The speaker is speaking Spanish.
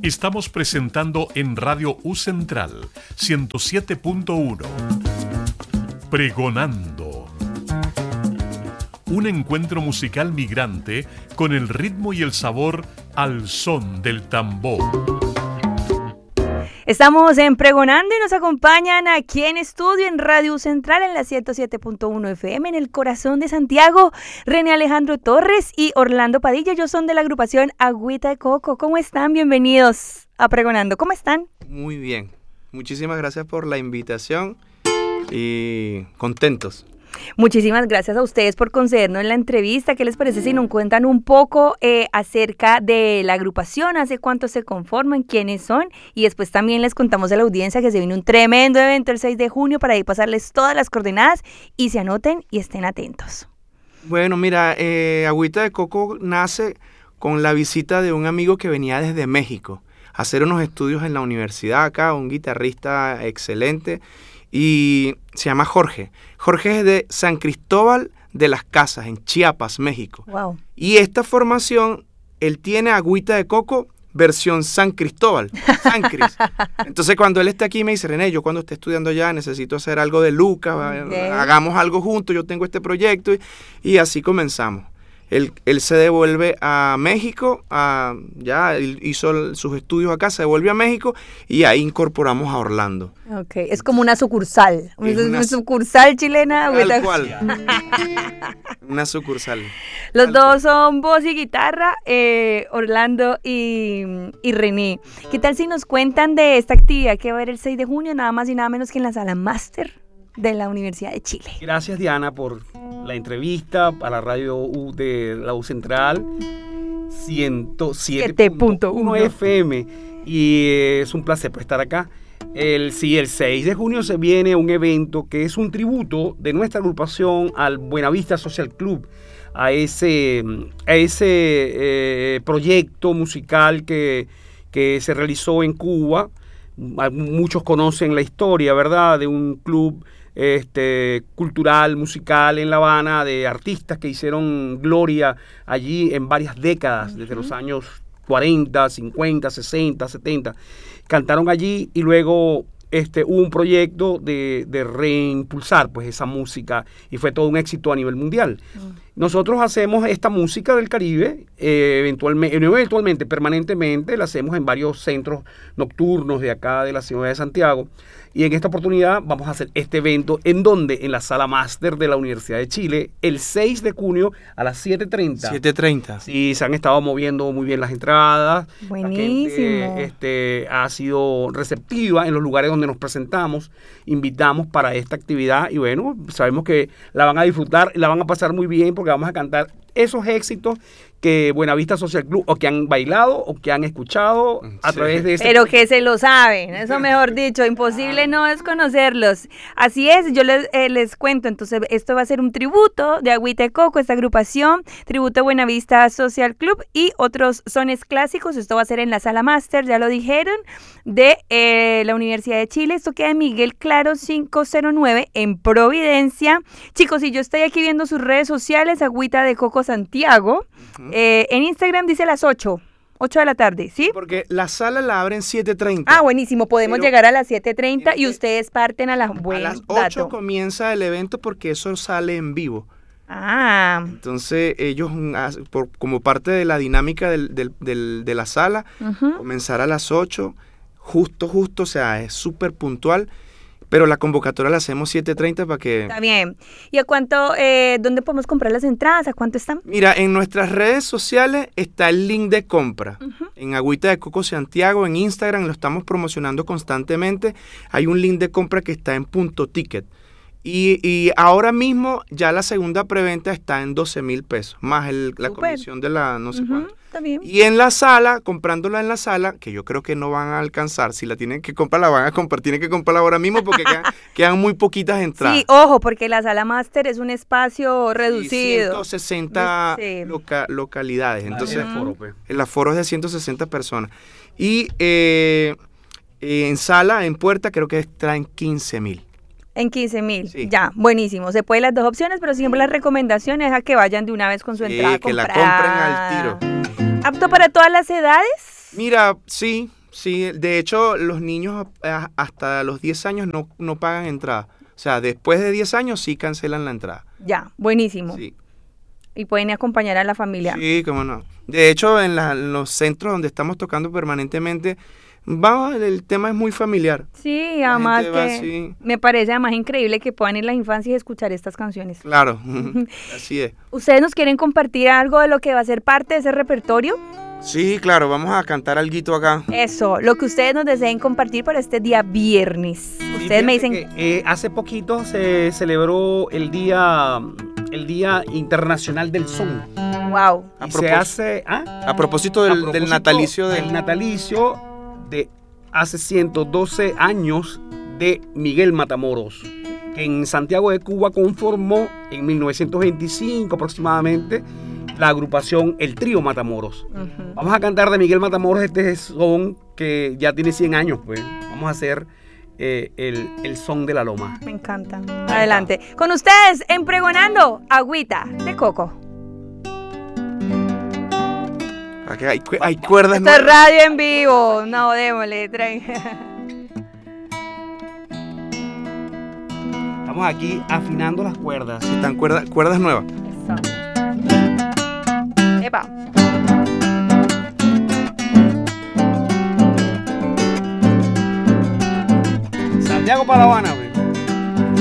Estamos presentando en Radio U Central 107.1 Pregonando. Un encuentro musical migrante con el ritmo y el sabor al son del tambor. Estamos en Pregonando y nos acompañan aquí en estudio en Radio Central en la 107.1 FM en el corazón de Santiago, René Alejandro Torres y Orlando Padilla. Ellos son de la agrupación Agüita de Coco. ¿Cómo están? Bienvenidos a Pregonando. ¿Cómo están? Muy bien. Muchísimas gracias por la invitación y contentos. Muchísimas gracias a ustedes por concedernos la entrevista. ¿Qué les parece si nos cuentan un poco acerca de la agrupación? ¿Hace cuánto se conforman? ¿Quiénes son? Y después también les contamos a la audiencia que se viene un tremendo evento el 6 de junio para ahí pasarles todas las coordenadas y se anoten y estén atentos. Bueno, mira, Agüita de Coco nace con la visita de un amigo que venía desde México a hacer unos estudios en la universidad acá, un guitarrista excelente. Y se llama Jorge. Jorge es de San Cristóbal de las Casas, en Chiapas, México. Wow. Y esta formación, él tiene Agüita de Coco versión San Cristóbal, San Cris. Entonces cuando él está aquí me dice, René, yo cuando esté estudiando allá necesito hacer algo de Lucas, okay, hagamos algo juntos, yo tengo este proyecto. Y así comenzamos. Él se devuelve a México, ya hizo sus estudios acá, se devuelve a México y ahí incorporamos a Orlando. Ok, es como una sucursal, una sucursal chilena. Tal cual, una sucursal. Los dos son voz y guitarra, Orlando y René. ¿Qué tal si nos cuentan de esta actividad que va a haber el 6 de junio, nada más y nada menos que en la Sala Máster de la Universidad de Chile? Gracias, Diana, por la entrevista a la radio U de la U Central 107.1 FM y es un placer estar acá. El 6 de junio se viene un evento que es un tributo de nuestra agrupación al Buenavista Social Club, a ese proyecto musical que se realizó en Cuba. Muchos conocen la historia, ¿verdad?, de un club cultural, musical en La Habana, de artistas que hicieron gloria allí en varias décadas, desde los años 40, 50, 60, 70. Cantaron allí y luego hubo un proyecto de reimpulsar pues esa música y fue todo un éxito a nivel mundial. Nosotros hacemos esta música del Caribe, eventualmente, permanentemente, la hacemos en varios centros nocturnos de acá de la ciudad de Santiago. Y en esta oportunidad vamos a hacer este evento en la Sala Máster de la Universidad de Chile, el 6 de junio a las 7:30. 7:30. Sí, se han estado moviendo muy bien las entradas. Buenísimo. La gente ha sido receptiva en los lugares donde nos presentamos. Invitamos para esta actividad y bueno, sabemos que la van a disfrutar y la van a pasar muy bien porque vamos a cantar esos éxitos que Buenavista Social Club o que han bailado o que han escuchado a través de Pero que se lo saben, eso mejor dicho, imposible no es conocerlos. Así es, yo les cuento, entonces esto va a ser un tributo de Agüita de Coco, esta agrupación, tributo a Buenavista Social Club y otros sones clásicos. Esto va a ser en la Sala Máster, ya lo dijeron, de la Universidad de Chile. Esto queda en Miguel Claro 509 en Providencia. Chicos, y yo estoy aquí viendo sus redes sociales, Agüita de Coco Santiago. En Instagram dice las 8 de la tarde, ¿sí? Porque la sala la abren 7:30. Ah, buenísimo, podemos llegar a las 7:30 y ustedes parten a las 8 comienza el evento porque eso sale en vivo. Ah. Entonces ellos, como parte de la dinámica de la sala, comenzar a las 8, justo, o sea, es súper puntual. Pero la convocatoria la hacemos 7:30 para que... Está bien. ¿Y a cuánto, dónde podemos comprar las entradas? ¿A cuánto están? Mira, en nuestras redes sociales está el link de compra. En Agüita de Coco Santiago, en Instagram, lo estamos promocionando constantemente. Hay un link de compra que está en Punto Ticket. Y ahora mismo ya la segunda preventa está en 12,000 pesos, más la comisión de la no sé cuánto. Está bien. Y en la sala, comprándola en la sala, que yo creo que no van a alcanzar, si la tienen que comprar, la van a comprar, tienen que comprarla ahora mismo porque quedan muy poquitas entradas. Sí, ojo, porque la Sala Máster es un espacio reducido. 160 localidades, entonces el aforo es de 160 personas. Y en sala, en puerta, creo que traen 15,000. En 15,000, sí. Ya, buenísimo. Se puede las dos opciones, pero siempre la recomendación es a que vayan de una vez con su entrada que la compren al tiro. ¿Apto para todas las edades? Mira, sí, Sí, de hecho, los niños hasta los 10 años no pagan entrada. O sea, después de 10 años sí cancelan la entrada. Ya, buenísimo. Sí. Y pueden acompañar a la familia. Sí, cómo no. De hecho, en los centros donde estamos tocando permanentemente, el tema es muy familiar. Sí, La además gente va que así. me parece además increíble que puedan ir a la infancia y escuchar estas canciones. Claro, así es. ¿Ustedes nos quieren compartir algo de lo que va a ser parte de ese repertorio? Sí, claro, vamos a cantar alguito acá. Eso, lo que ustedes nos deseen compartir para este día viernes. Ustedes me dicen... Que, hace poquito se celebró el Día Internacional del Son. Wow. Y se hace... A propósito del natalicio de... El natalicio de hace 112 años de Miguel Matamoros, que en Santiago de Cuba conformó en 1925 aproximadamente la agrupación El Trío Matamoros. Uh-huh. Vamos a cantar de Miguel Matamoros este son que ya tiene 100 años, pues. Vamos a hacer el son de la loma. Me encanta. Adelante. Con ustedes, en Pregonando, Agüita de Coco. Aquí hay cuerdas. Esto es radio en vivo. No, démosle. Estamos aquí afinando las cuerdas. Están cuerdas nuevas. Eso. Epa. Santiago para La Habana,